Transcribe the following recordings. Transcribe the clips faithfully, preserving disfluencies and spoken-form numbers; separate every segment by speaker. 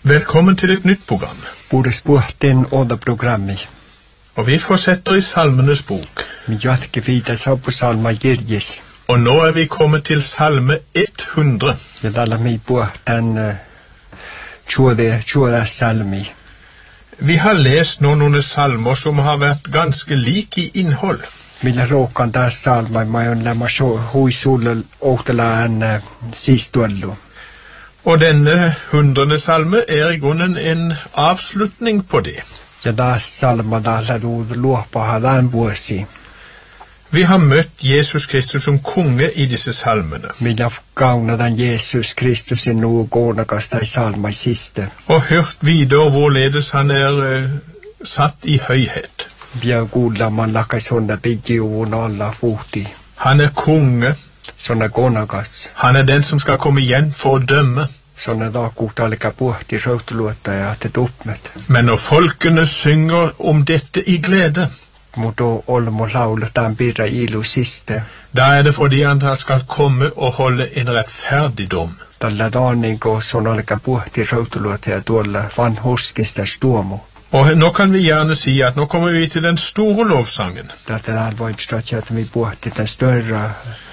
Speaker 1: Velkommen til et nytt program.
Speaker 2: Puhdispuhteen oda-programmi.
Speaker 1: Og vi fortsetter i Salmenes bok.
Speaker 2: Vi jatker videre så på salma Jirjes.
Speaker 1: Og nå er vi kommet til salme hundre.
Speaker 2: Ja tällä mi puhtaan uh, tjuode, tjuode salmi.
Speaker 1: Vi har lest nå noen salmer som har vært ganske like i innhold.
Speaker 2: Millä råkan taas salma, mä on lämmä so, hui sulle ohtelaan uh, sistuollu.
Speaker 1: Og denne hundrende salme er i grunnen en avslutning på det.
Speaker 2: Ja taas salma täällä tuu luopaha tämän vuosi.
Speaker 1: Vi har møtt Jesus Kristus som konge i disse salmene.
Speaker 2: Millä kaunataan Jesus Kristus in nuu koonakasta i salma siste.
Speaker 1: Og hørt videre hvorledes han er uh, satt i høyhet.
Speaker 2: Vi har kuulla man lakas honna pigiuvun alla fuhti.
Speaker 1: Han er konge.
Speaker 2: Sånne koonakas.
Speaker 1: Han er den som skal komme igjen for å dømme.
Speaker 2: Sånne da kuuta alkaa puhti rautuluotta ja te tupmet.
Speaker 1: Men når folkene synger om dette i glede,
Speaker 2: mutta olmo lauletaan pirra ilu siste.
Speaker 1: da er det fordi han skal komme og holde en rettferdig dom.
Speaker 2: Tällä daanninko son alkaa puhti rautuluotta ja tuolla vanhurskista stuomu.
Speaker 1: Og nå kan vi gjerne si at nå kommer vi til den store lovsangen.
Speaker 2: Tätä täällä voin stratja, että mi puhti den större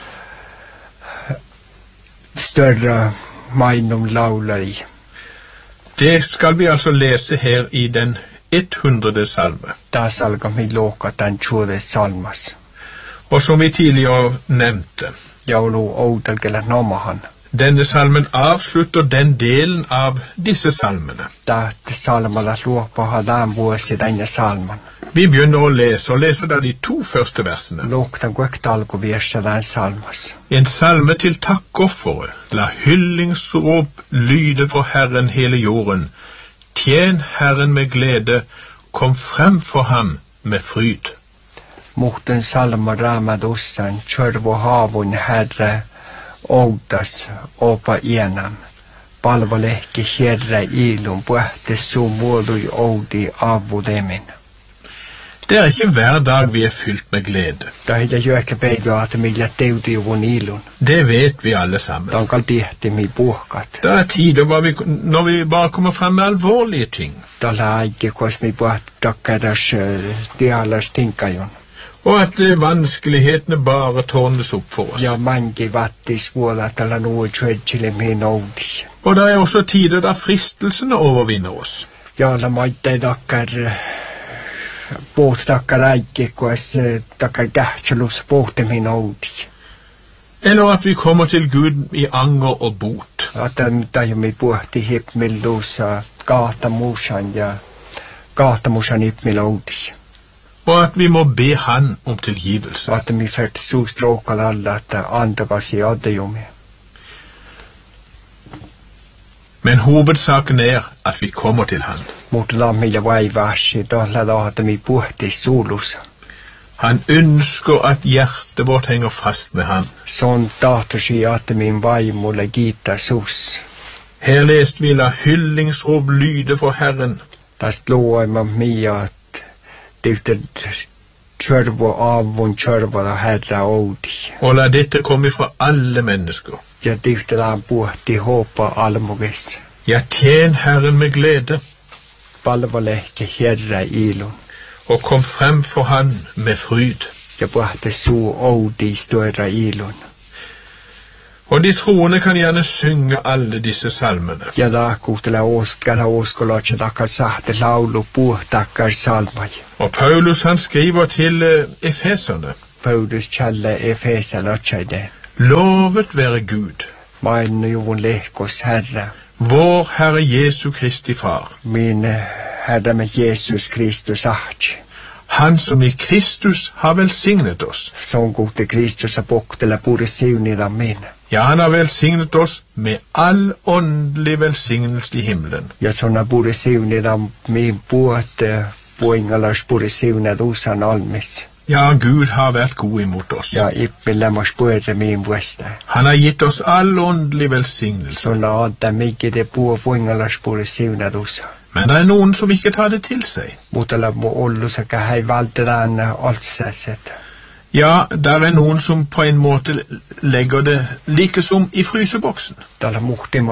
Speaker 2: större mainum laulari.
Speaker 1: Det skal vi altså lese her i den hundrede salme.
Speaker 2: Taas alkaa mi luokka tämän tjuode salmas.
Speaker 1: Og som vi tidligere nevnte,
Speaker 2: Joulu outelkellä nomahan.
Speaker 1: denne salmen avslutter den delen av disse salmene.
Speaker 2: Tähti salmalla luopaha tämän vuosi tänne salman.
Speaker 1: Vi begynner å lese, og leser da de to første versene.
Speaker 2: Luoktan kuekta alkuvirsa tämän salmas.
Speaker 1: En salme til takkoffere. La hyllingsrop lyde for Herren hele jorden. Tjen Herren med glede. Kom frem for ham med fryd.
Speaker 2: Muhten salma raamadussan, tjörvo haavun Herre, outas opa ienam. Palvalehki Herre ilun, puhti suu muodui oudi avudemin.
Speaker 1: Det er ikke hver dag vi er fylt med glede.
Speaker 2: Da hilla jøke päivä, että millä teutiuvun ilun.
Speaker 1: Det vet vi alle sammen.
Speaker 2: Tankal tihti mi puhkat.
Speaker 1: Det er tider hvor vi, når vi bare kommer frem med alvorlige ting.
Speaker 2: Tällä aike, kos mi puhat takkadas tialas tinkajun.
Speaker 1: Og at eh, vanskelighetene bare tårnes opp for oss.
Speaker 2: Ja mangi vattis vuola tällä nuu tjödsile min oudi.
Speaker 1: Og det er også tider da fristelsene overvinner oss.
Speaker 2: Ja la maitte takkar puhut takkar aike, kos takkar kähtselus puhti min oudi.
Speaker 1: Eller at vi kommer til Gud i anger og bot.
Speaker 2: Että mitä mi puhti hipmilluussa kaatamusan ja kaatamusan hipmil oudi.
Speaker 1: Og at vi må be han om tilgivelse.
Speaker 2: Että mi färt suustråkal alla, että antakasi adjumi.
Speaker 1: Men hovedsaken er at vi kommer til han.
Speaker 2: Mutta lammi ja vaivaasi, tohla lahata mi puhti suulussa.
Speaker 1: Han ønsker at hjertet vårt henger fast med han.
Speaker 2: Sån tahtosi, että min vaimulle kiittää sus.
Speaker 1: Her lest vi la hyllingsrop lyde for Herren.
Speaker 2: Tästä luoima mia, että tyhtä tjörvo avun tjörvola Herra oudi.
Speaker 1: Og la dette komme fra alle mennesker.
Speaker 2: Ja tyhtä laan puhti hoppa almugis.
Speaker 1: Ja, tjen Herren med glede,
Speaker 2: Palvalehki Herra ilun.
Speaker 1: og kom frem for han med fryd.
Speaker 2: Ja puhti suu oudi störa ilun.
Speaker 1: Og de troende kan gjerne synge alle disse salmene.
Speaker 2: Ja laakuutela uskalla uskoloitse takkar sahte laulu puhtakkar salmai.
Speaker 1: Og Paulus han skriver til eh, Efeserne:
Speaker 2: Paulus kjalle Efesa lotsaide.
Speaker 1: Lovet være Gud,
Speaker 2: Main juvun lehkos Herra.
Speaker 1: vår Herre Jesu Kristi Far,
Speaker 2: Min Herra med Jesus Kristus ahtsi.
Speaker 1: han som i Kristus har velsignet oss.
Speaker 2: Son kuutte Kristus a poktela puri siunida min.
Speaker 1: Ja, han har velsignet oss med all åndelig velsignelse i himmelen.
Speaker 2: Ja sona puri siunida min puotte puingalas puri siunida usan almis.
Speaker 1: Ja, Gud har vært god imot oss.
Speaker 2: Ja ippilemmos puerre min vuesta.
Speaker 1: Han har gitt oss all åndelig velsignelse.
Speaker 2: Sona adda mikki de puo puingalas puri siunida usan.
Speaker 1: Men det er noen som ikke tar det til seg.
Speaker 2: Mutta la mo ollusaka hei valtetaan altsaset.
Speaker 1: Ja, der er noen som på en måte legger det like som i fryseboksen.
Speaker 2: Tällä muhtimakki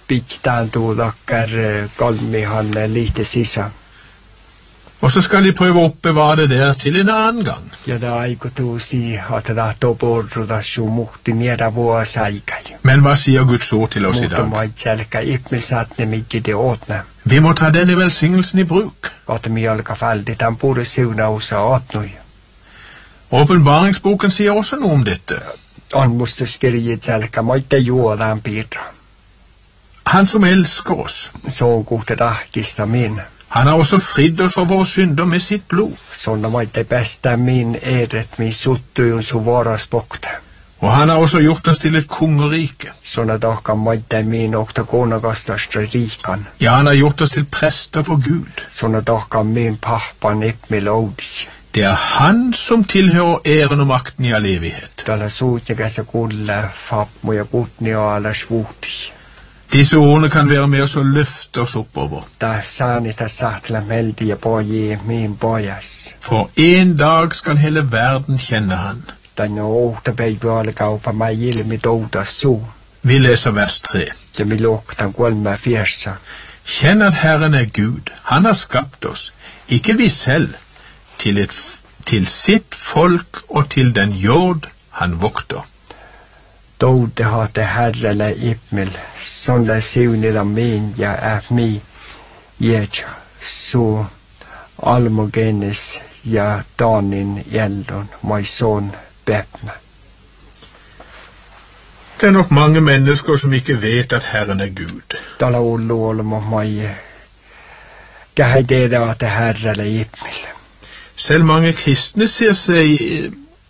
Speaker 2: pitään tuudakkar kolmi han lite sisään.
Speaker 1: Og så skal de prøve å oppbevare det der til en annen gang.
Speaker 2: Ja da aiko tuusi että tahto porruda su muhti niedä vuosaikai.
Speaker 1: Men hva sier Guds ord til oss i
Speaker 2: Mutta
Speaker 1: dag?
Speaker 2: maat selkä ihmisatne mikä det åtne.
Speaker 1: Vi må ta denne velsignelsen i bruk.
Speaker 2: Att mi alka faldi tämän pure siuna osa åtnui.
Speaker 1: Åpenbaringsboken sier også noe om dette.
Speaker 2: On musta skirjit selkä maita juodaan piirra.
Speaker 1: Han som elsker oss,
Speaker 2: Se on kuhte tahkista min.
Speaker 1: han har også fridd oss for våre synder med sitt blod.
Speaker 2: Sonna maita pestä min eret mi suttujun su varaspokta.
Speaker 1: Og han har også gjort oss til et kongerike.
Speaker 2: Sonna tahkan maita min okta konakastastra riikan.
Speaker 1: Ja, han har gjort oss til prester for Gud.
Speaker 2: Sonna tahkan min pahpan ipmil oudi.
Speaker 1: Det er han som tilhører æren og makten i all evighet.
Speaker 2: Tällä suutjakässä kuulla fapmu ja kutni ala svuuti.
Speaker 1: Disse ordene kan være med oss og løfte oss oppover.
Speaker 2: Tää saani tää sahtla meldi ja poji min pojas.
Speaker 1: For en dag skal hele verden kjenne han.
Speaker 2: Tänne ohta päivä alkaupa mä ilmi touta suu.
Speaker 1: Vi leser vers tre.
Speaker 2: Ja mi lohtan kolme fjersa.
Speaker 1: Kjenn at Herren er Gud. Han har skapt oss, ikke vi selv, til, et, til sitt folk og til den jord han vokter.
Speaker 2: Toude haatte herrelle ipmil. Sonda siunida min ja äf mi jecha. Su almogenes ja danin jeldon. Mai son bepna.
Speaker 1: Det er nok mange mennesker som ikke vet at Herren er Gud.
Speaker 2: Tala ullu olmo mai. Kähäiteedä haatte herrelle ipmil.
Speaker 1: Selv mange kristne ser seg eh,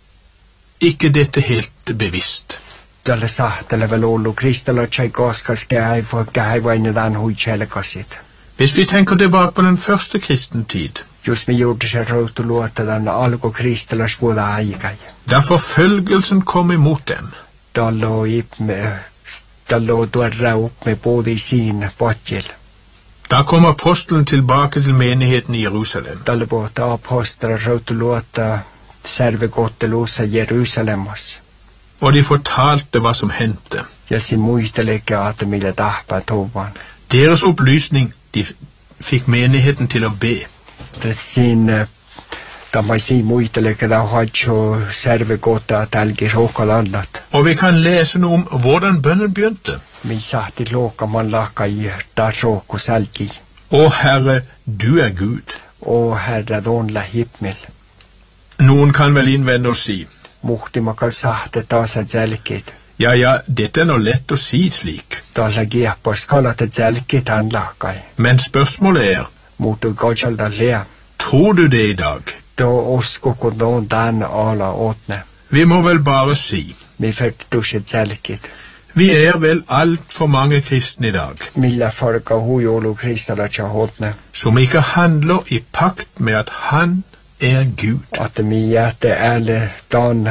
Speaker 1: ikke dette helt bevisst.
Speaker 2: Tälle sahtele vel ollu kristalla tjai koskas kähäi voi kähäi vain dan hui tjelkasit.
Speaker 1: Hvis vi tenker tilbake på den første kristentid,
Speaker 2: Jos me gjorde se rautu luota dan alko kristalla svuoda aikai.
Speaker 1: da forfølgelsen kom imot dem,
Speaker 2: Tallo ipme, tallo tuorra uppme podi siin potjil.
Speaker 1: da kom apostelen tilbake til menigheten i Jerusalem.
Speaker 2: Tallo pohta apostra rautu luota servekotteluussa Jerusalemmassa.
Speaker 1: Og de fortalte hva som hendte.
Speaker 2: Ja si muisteleke aata mille tahpa tovan.
Speaker 1: Deres opplysning, de fikk menigheten til å be.
Speaker 2: Det siin, tamai siin muisteleke da hacho servekotta talgi rokalallat.
Speaker 1: Og vi kan lese noe om hvordan bønnen begynte.
Speaker 2: Mi sahti lookaman lahkai ta rookku salgi.
Speaker 1: Å Herre, du er Gud.
Speaker 2: O herra donla hipmil.
Speaker 1: Noen kan vel innvende og si,
Speaker 2: Muhtimakal sahte taasa jälkit.
Speaker 1: ja, ja, dette er nå lett å si slik.
Speaker 2: Tällä kieppois kalata jälkit han lahkai.
Speaker 1: Men spørsmålet er,
Speaker 2: Muutu kojalda lea.
Speaker 1: tror du det i dag?
Speaker 2: To usko kun on tän ala åtne.
Speaker 1: Vi må vel bare si,
Speaker 2: Mi fert duset jälkit.
Speaker 1: vi er vel alt for mange kristne i dag,
Speaker 2: Millä farka huijolu kristalla tja åtne.
Speaker 1: som ikke handler i pakt med at han er Gud.
Speaker 2: Att mi jätte ääle dan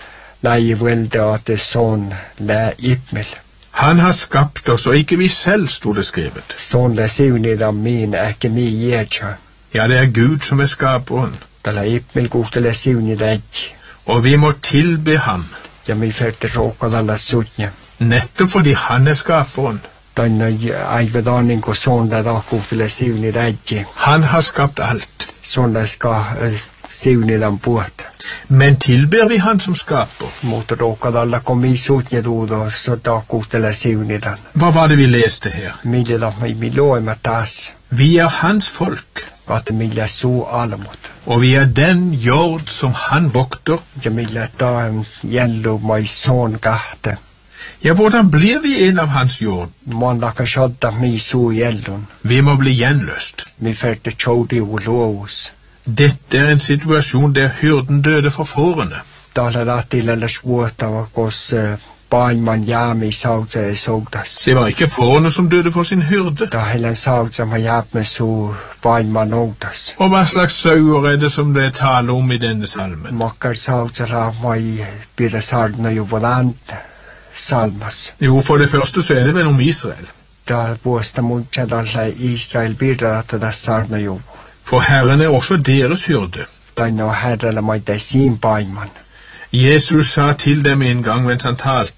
Speaker 2: läi velde att det son lä ipmil.
Speaker 1: Han har skapt oss, og ikke vi selv, stod det skrevet.
Speaker 2: Son lä siunida min äkki mi jecha.
Speaker 1: Ja, det er Gud som er skaperen,
Speaker 2: Tällä ipmil kuhtele siunida äkki.
Speaker 1: og vi må tilbe ham,
Speaker 2: Ja mi fert rookadalla sutne.
Speaker 1: nettopp fordi han er skaperen.
Speaker 2: Tänne aivedan niinku son lä da kuhtele siunida äkki.
Speaker 1: Han har skapt alt.
Speaker 2: Son lä ska siunidan puhta.
Speaker 1: Men tilber vi han som skaper?
Speaker 2: Mutta rookadalla kun mi sutne duudo, så da kuhtele siunidan.
Speaker 1: Hva var det vi leste her?
Speaker 2: Millä mi mi loima taas.
Speaker 1: Vi er hans folk,
Speaker 2: Att millä suu almut.
Speaker 1: og vi er den jord som han vokter.
Speaker 2: Ja millä taan jellu mai son kahte.
Speaker 1: Ja, hvordan blir vi en av hans jord?
Speaker 2: Man laka shodda mi suu jellun.
Speaker 1: Vi må bli gjenløst.
Speaker 2: Mi ferte chodi u loos.
Speaker 1: Dette er en situasjon der hyrden døde for fårene.
Speaker 2: Tala ratilla la svuotava kos paimman jaami sautse soutas.
Speaker 1: Det var ikke fårene som døde for sin hyrde.
Speaker 2: Ta helan sautsa ma jaapme suu paimman outas.
Speaker 1: Og hva slags sauer er det som det er tale om i denne salmen?
Speaker 2: Makkar sautsa ra mai pira sarna ju volant salmas.
Speaker 1: Jo, for det første så er det vel om Israel.
Speaker 2: Ta puosta muncha dalla Israel pira tada sarna ju.
Speaker 1: For Herren er også deres hyrde.
Speaker 2: Taino herralla mai ta siin paimman.
Speaker 1: Jesus sa til dem en gang mens han talte,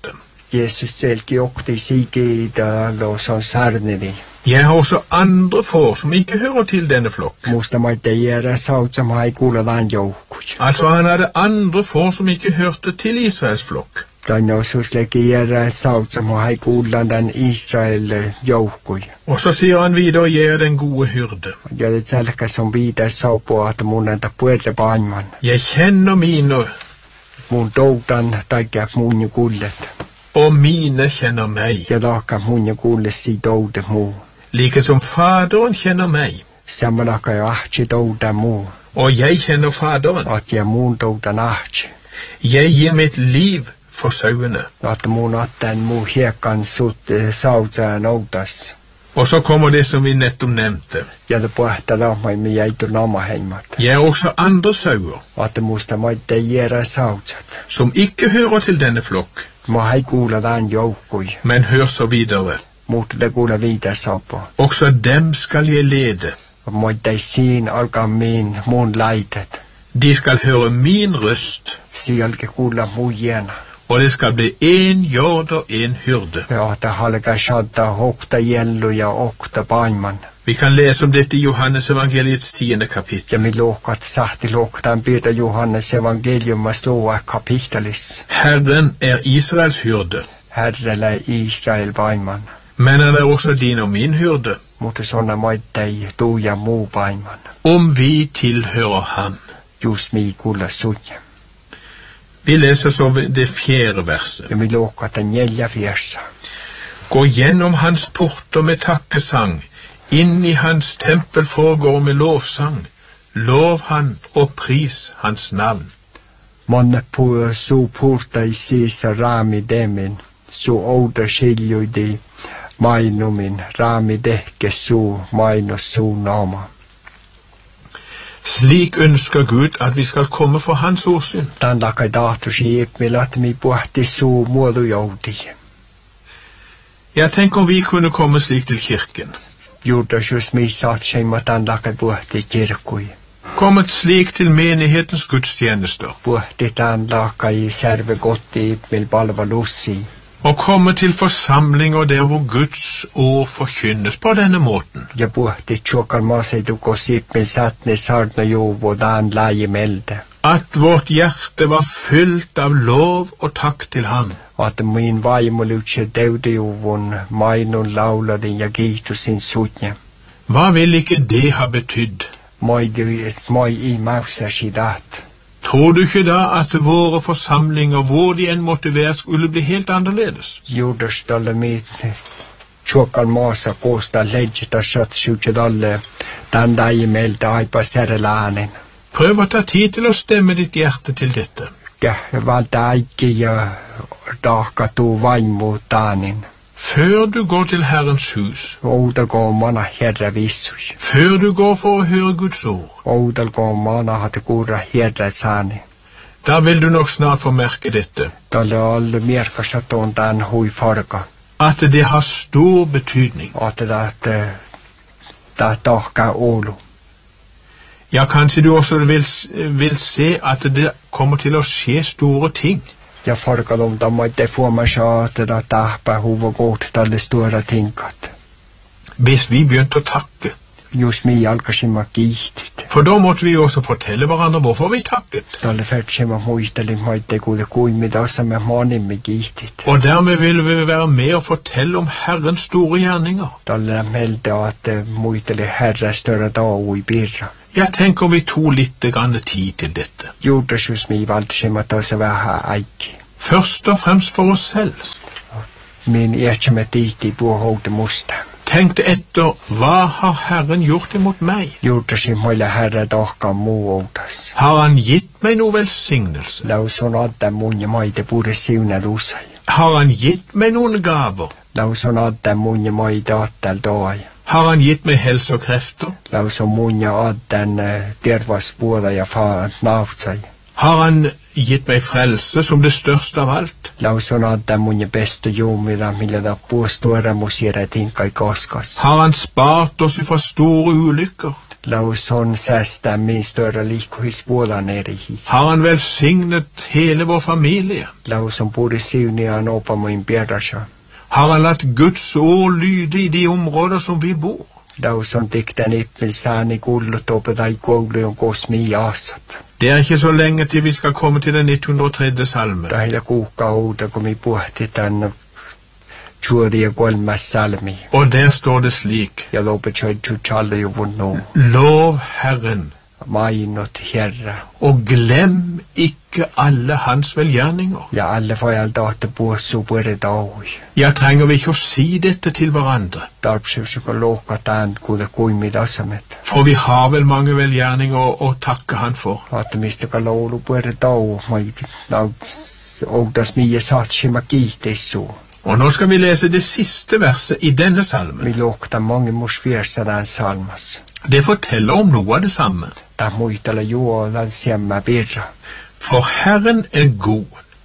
Speaker 2: Jesus selki okti sige da låson sarneni.
Speaker 1: Jeg har også andre får som ikke hører til denne flokk.
Speaker 2: Musta maita jera saut som hai kuulla vain joukkuja.
Speaker 1: Altså han hadde andre får som ikke hørte til Israels flokk.
Speaker 2: Dan osus leki jera saut som hai kuulla den Israel joukkuja.
Speaker 1: Og så sier han videre, jeg er den gode hyrde.
Speaker 2: Ja det selkä som viida saupo at mun anta puerre paimman.
Speaker 1: Jeg kjenner mine,
Speaker 2: Mun doutan taikka mun kullet.
Speaker 1: og mine kjenner meg.
Speaker 2: Ja laka mun kullet si doude mu.
Speaker 1: Like som Faderen kjenner meg,
Speaker 2: Sama laka jo ahti douda mu.
Speaker 1: og jeg kjenner Faderen.
Speaker 2: At ja mun doudan ahti.
Speaker 1: Jeg gir mitt liv for sauene.
Speaker 2: At mun atten mu hiekan sut sautsa noutas.
Speaker 1: Og så kommer det som vi nettopp nevnte.
Speaker 2: Ja det puhta lamai mi jäitu nama heimat.
Speaker 1: Jeg er også andre sauer,
Speaker 2: At musta maita jera sautsat.
Speaker 1: som ikke hører til denne flokk,
Speaker 2: Mä hai kuulla vähän joukkui.
Speaker 1: men hør så videre.
Speaker 2: Mutta te kuulla viitä sapo.
Speaker 1: Også dem skal jeg lede.
Speaker 2: Mutta siin alkaa min mun laitet.
Speaker 1: De skal høre min røst,
Speaker 2: Sieltä kuulla mujena.
Speaker 1: og det skal bli en jord og en hyrde.
Speaker 2: Ja että halka shadda hokta jellu ja okta paimman.
Speaker 1: Vi kan lese om dette i Johannes evangeliets tiende kapittel.
Speaker 2: Ja mi lohkat sahti lohtaan piirtä Johannes evankeliumas luua kapitelis.
Speaker 1: Herren er Israels hyrde,
Speaker 2: Herrelle Israel paimman.
Speaker 1: men han er også din og min hyrde,
Speaker 2: Mutta sonna maittei tuu ja muu paimman.
Speaker 1: om vi tilhører ham.
Speaker 2: Just mi kuulla sunja.
Speaker 1: Vi leser så det fjerde verset.
Speaker 2: Ja mi lohkat neljä viersa.
Speaker 1: Gå gjennom hans porter med takkesang, inn i hans tempel foregår med lovsang. Lov han og pris hans navn.
Speaker 2: Manne på su purta i sisa rami demin, su ouda skiljuidi mainumin, rami dehke su mainos su nama.
Speaker 1: Slik ønsker Gud at vi skal komme for hans åsyn.
Speaker 2: Tän lakai tahtus hiipmi latmi puhti su muodu joudi.
Speaker 1: Jeg tenker vi kunne komme slik til kirken.
Speaker 2: Juudas just missaat seima tän lakai puhti kirkui.
Speaker 1: Kommet slik til menighetens gudstjenester.
Speaker 2: Puhti tän lakai serve gotti ipmil palvelussi.
Speaker 1: Og komme til forsamlinger der hvor Guds ord forkynnes på denne måten.
Speaker 2: Ja puhti tjokal maaseitukos ipmil satne sarna juvo tän laji melde.
Speaker 1: At vårt hjerte var fylt av lov og takk til ham.
Speaker 2: At min vaimo lyutse deudejuvun mainun lauladin ja kiitusin sutja.
Speaker 1: Hva vil ikke det ha betydd?
Speaker 2: Moi moi i mausasi dat.
Speaker 1: Tror du ikke da at våre forsamlinger, hvor de enn måtte være, skulle bli helt annerledes?
Speaker 2: Juudas dalle mit tjokal maasa koosta ledjeta satsutse dalle tän laimelta aipa serelaanen.
Speaker 1: Prøv å ta tid til å stemme ditt hjerte til dette.
Speaker 2: Käh valta aikki ja tahkatu vaimo taanin.
Speaker 1: Før du går til Herrens hus,
Speaker 2: Oudalko mana herra vissui.
Speaker 1: før du går for å høre Guds ord,
Speaker 2: Oudalko mana hatte kuura herra saani.
Speaker 1: da vil du nok snart få merke dette,
Speaker 2: Dalle alle merkasatoon tän hui farka.
Speaker 1: at det har stor betydning.
Speaker 2: At det ta tahka olu.
Speaker 1: Ja, kanskje du også vil, vil se at det kommer til å skje store ting.
Speaker 2: Ja farkalum ta maitte fuoma saate da tahpa huvo koht talle stora tinkat.
Speaker 1: Hvis vi begynte å takke,
Speaker 2: Just mi alkasima kiihtit.
Speaker 1: for da måtte vi også fortelle hverandre hvorfor vi takket.
Speaker 2: Talle färtsima muistelin maitte kuule kuimida osamme maanimme kiihtit.
Speaker 1: Og dermed ville vi være med og fortelle om Herrens store gjerninger.
Speaker 2: Talle melde at muisteli herra större taui pirra.
Speaker 1: Jeg tenker vi tog litt grann tid til dette.
Speaker 2: Juudas just mi valtsima tasa vähän aikki.
Speaker 1: Først og fremst for oss selv.
Speaker 2: Min iätsemme tiihti puo houti musta.
Speaker 1: Tenkte etter, hva har Herren gjort imot meg?
Speaker 2: Juudasin moille herra tahka muu outas.
Speaker 1: Har han gitt meg noe velsignelse?
Speaker 2: Lausun adda mun ja maite pure siunad usai.
Speaker 1: Har han gitt meg noen gaver?
Speaker 2: Lausun adda mun ja maite attal toai.
Speaker 1: Har han gitt meg helse og krefter?
Speaker 2: Lausun mun ja addan tervaspuoda ja faat naatsai.
Speaker 1: Har han gitt meg frelse som det største av alt?
Speaker 2: Lausun adda mun ja besto juumida, millä ta puostuera musiera tinkai koskas.
Speaker 1: Har han spart oss fra store ulykker?
Speaker 2: Lauson säästää min större likhuispuola nerihi.
Speaker 1: Har han velsignet hele vår familie?
Speaker 2: Lauson borde siuniaan opamuin pierasha.
Speaker 1: Har han latt Guds ord lyde i de områder som vi bor?
Speaker 2: Lauson tikten ippilsaani kullut opetai koulujon kosmi asat.
Speaker 1: Det er ikke så lenge til vi skal komme til den etthundretredje salmen.
Speaker 2: Tahilla kuukauta, kun mi puhti tänne Tjuodia kolmas salmi.
Speaker 1: Og der står det slik:
Speaker 2: Ja lopetjøy tjalljuvun nå.
Speaker 1: Lov Herren,
Speaker 2: Mainot herra.
Speaker 1: og glem ikke alle hans velgjerninger.
Speaker 2: Ja alle får jeg data på så bare dag.
Speaker 1: Ja, trenger vi ikke å si dette til hverandre?
Speaker 2: Darpsøvsøk og låkatan kuule kuimidasamet.
Speaker 1: For vi har vel mange velgjerninger å, å takke han for.
Speaker 2: At mistä kalolu bare dag. Mai ogdas mie satsima kiitessu.
Speaker 1: Og nå skal vi lese det siste verset i denne salmen.
Speaker 2: Mi låkta mange morsversa den salmas.
Speaker 1: Det forteller om noe av det samme.
Speaker 2: Da muitala juolan siemma birra.
Speaker 1: For Herren er god,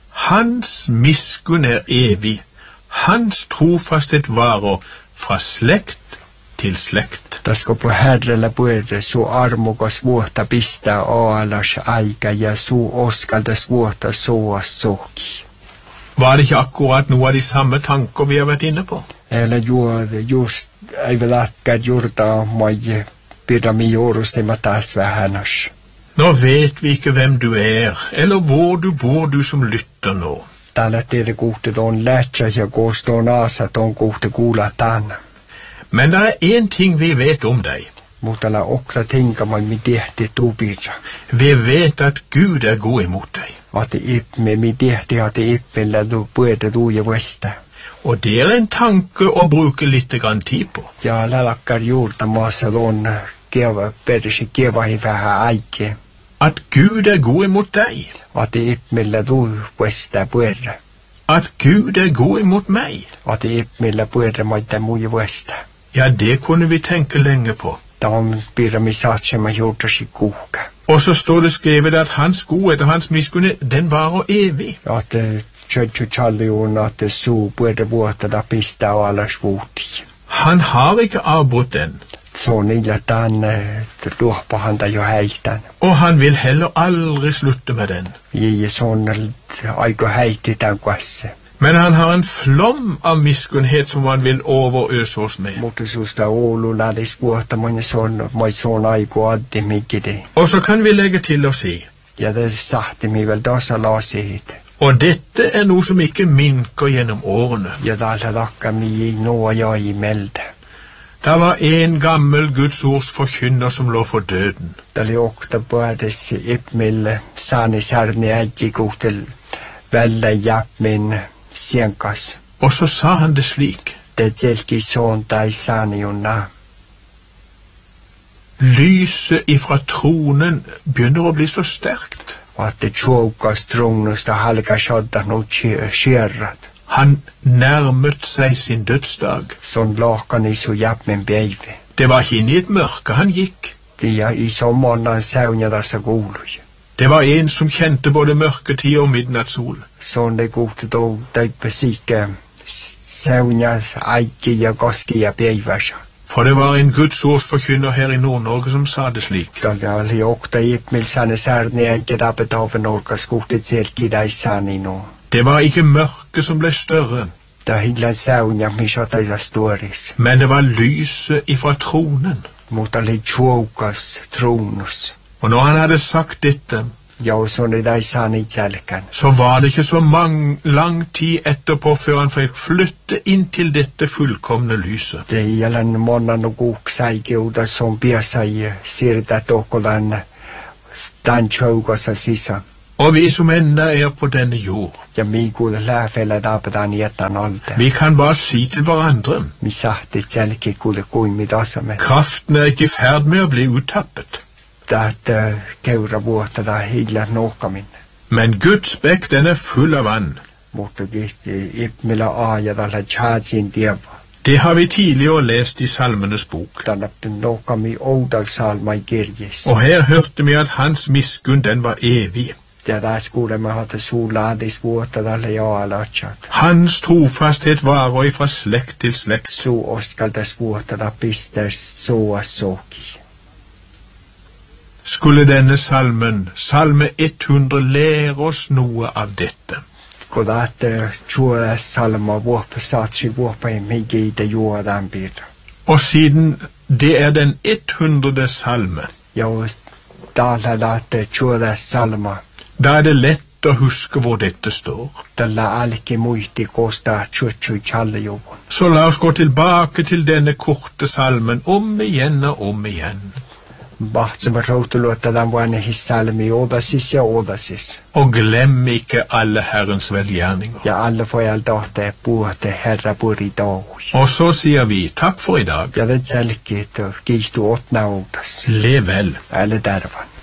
Speaker 1: hans miskunn er evig, hans trofasthet varer fra slekt til slekt.
Speaker 2: Da skal på herrella puerre så armokas vuota pistää aalas aika ja så oskaldas vuota soas soki.
Speaker 1: Var det ikke akkurat noe av de samme tanker vi har vært inne på?
Speaker 2: Eller juode just ei vel akkad jurta mai pirami juurusti ma taas vähänas.
Speaker 1: Nå vet vi ikke hvem du er, eller hvor du bor, du som lytter nå.
Speaker 2: Täällä teille kuhtet on lähtsä ja kooston aasat on kuhte kuulataan.
Speaker 1: Men det er en ting vi vet om deg.
Speaker 2: Mutta la okra tinkamai mi tehti tupirra.
Speaker 1: Vi vet at Gud er god imot deg.
Speaker 2: At ippe mi tehti at ippellä du puerre tuja vesta.
Speaker 1: Og det er en tanke å bruke litt grann tid på.
Speaker 2: Ja lälakkar juurta maassa on keva persi kevahi vähän aike.
Speaker 1: At Gud er god imot deg.
Speaker 2: At ippellä tu vesta puerre.
Speaker 1: At Gud er god imot meg.
Speaker 2: At ippellä puerre maita muja vesta.
Speaker 1: Ja, det kunne vi tenke lenge på.
Speaker 2: Dan pirra mi satsema juurtasi kuhka.
Speaker 1: Og så står det skrevet at hans godhet og hans miskunn, den varer evig.
Speaker 2: At tjøtju tjalljun at su puerre vuota da pistää alas vuuti.
Speaker 1: Han har ikke avbrutt den.
Speaker 2: Så niillä tämän luoppahanta jo häitän.
Speaker 1: Og han vil heller aldri slutte med den.
Speaker 2: Ja se on aika häitti tämän kanssa.
Speaker 1: Men han har en flom av miskunnhet som han vil overøse oss med.
Speaker 2: Mutta susta Oulu lähdis vuotta, mun se on, moi se on aiku addi mikide.
Speaker 1: Og så kan vi legge til å si.
Speaker 2: Ja det sahti mi vel tasa lasit.
Speaker 1: Og dette er noe som ikke minker gjennom årene.
Speaker 2: Ja täällä lakka mi i noa ja i melde.
Speaker 1: Det var en gammel Guds ords forkynner som lå for døden.
Speaker 2: Det oli okta puhdes ippmille saani särni äikki kuhtel vällä jäpmin sienkas.
Speaker 1: Og så sa han det slik.
Speaker 2: Det selki sån tai saani junna.
Speaker 1: Lyset ifra tronen begynner å bli så sterkt.
Speaker 2: At det tjoukas tronusta halka shodda nu skjerrat.
Speaker 1: Han nærmet seg sin dødsdag.
Speaker 2: Sånn lakan i så jäpmin beive.
Speaker 1: Det var ikke inn i et mørke han gikk.
Speaker 2: Ja i sommaren säunja dessa kuului.
Speaker 1: Det var en som kjente både mørketid og midnattssol.
Speaker 2: Sånn det gode då teipä siike säunja aiki ja koski ja peivasa.
Speaker 1: For det var en Guds ords forkynner her i Nord-Norge som sa det slik.
Speaker 2: Tällä oli okta ippmilsane särni äikki tapetaven orkas kuhtet selki daissani no.
Speaker 1: Det var ikke mørket som ble større.
Speaker 2: Da hillan säunja misotaisa stuoris.
Speaker 1: Men det var lyset ifra tronen.
Speaker 2: Mutta oli tjoukas tronus.
Speaker 1: Og når han hadde sagt dette,
Speaker 2: ja, sånn i daissani tjälkan.
Speaker 1: Så var det ikke så mang, lang tid etterpå før han fikk flytte inn til dette fullkomne lyset.
Speaker 2: Det gjelder måneden og kuksaikiuda som piasai siirtää tokkolan tämän tjoukas sisään.
Speaker 1: Og vi som enda er på denne jord,
Speaker 2: ja mi kuule läfellä tapetaan jätän alta.
Speaker 1: Vi kan bare si til hverandre.
Speaker 2: Mi sahti tjälki kuule kuimi tasamme.
Speaker 1: Kraften er ikke i ferd med å bli uttappet.
Speaker 2: Tätä keura vuotta da hilla nohkamin.
Speaker 1: Men Guds bekk, den er full av vann.
Speaker 2: Mutta kihti ippmillä aaja tällä tjäätsin tieva.
Speaker 1: Det har vi tidligere lest i Salmenes bok.
Speaker 2: Tällä nohkami oudalsalma i kirjes.
Speaker 1: Og her hørte vi at hans miskunn, den var evig.
Speaker 2: Ja tässä kuulemme hata suulaadis vuotta tällä jaalatsat.
Speaker 1: Hans trofasthet varer ifra slekt til slekt.
Speaker 2: Su oskaltas vuotta da pistes soas soki.
Speaker 1: skulle denne salmen, salme hundre, lære oss noe av dette.
Speaker 2: Kodat chua salma våpe satsi våpe migi de jordan bir.
Speaker 1: Og siden det er den hundrede salme,
Speaker 2: Jo dala late chua salma.
Speaker 1: da er det lett å huske hvor dette står.
Speaker 2: Dalla alki muiti kosta chuchu challe jo.
Speaker 1: Så la oss gå tilbake til denne korte salmen om igjen og om igjen.
Speaker 2: Baht som rotulota dan wane hisalmi odasis ja odasis.
Speaker 1: Og glem ikke alle Herrens velgjerninger.
Speaker 2: Ja alle foreldre bote herra bor i dag.
Speaker 1: Og så sier vi takk for i dag.
Speaker 2: Ja det selkit og gistu åtna odas.
Speaker 1: Lev vel.
Speaker 2: Alle dervan.